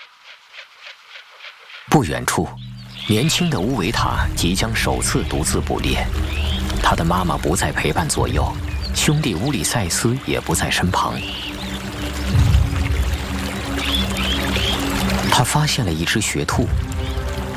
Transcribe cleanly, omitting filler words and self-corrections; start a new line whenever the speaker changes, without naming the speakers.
不远处，年轻的乌维塔即将首次独自捕猎，他的妈妈不再陪伴左右，兄弟乌里塞斯也不在身旁。他发现了一只雪兔，